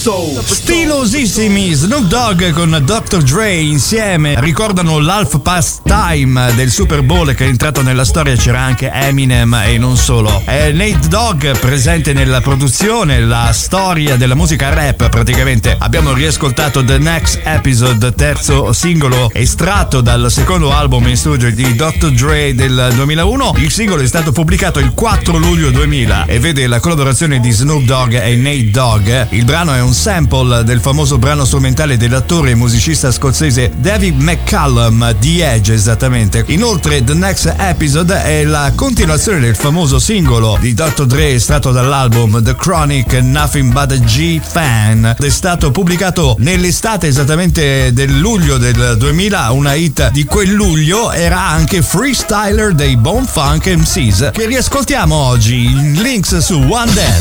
Stilosissimi Snoop Dogg con Dr. Dre insieme ricordano l'half past time del Super Bowl che è entrato nella storia. C'era anche Eminem e non solo. È Nate Dogg presente nella produzione, la storia della musica rap praticamente. Abbiamo riascoltato The Next Episode, terzo singolo estratto dal secondo album in studio di Dr. Dre del 2001. Il singolo è stato pubblicato il 4 luglio 2000 e vede la collaborazione di Snoop Dogg e Nate Dogg. Il brano è un sample del famoso brano strumentale dell'attore e musicista scozzese David McCallum, The Edge esattamente. Inoltre The Next Episode è la continuazione del famoso singolo di Dr. Dre estratto dall'album The Chronic Nothing But a G Fan. È stato pubblicato nell'estate esattamente del luglio del 2000. Una hit di quel luglio era anche Freestyler dei Bone Funk MCs che riascoltiamo oggi in Links su One Dance.